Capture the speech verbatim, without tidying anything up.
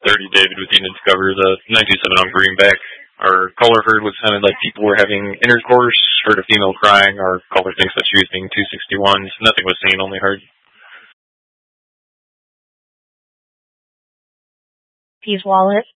thirty, David, with Unit Discover, the nine two seven on Greenback. Our caller heard what sounded like people were having intercourse, heard a female crying. Our caller thinks that she was being two sixty-one. Nothing was seen, only heard. Peace Wallet.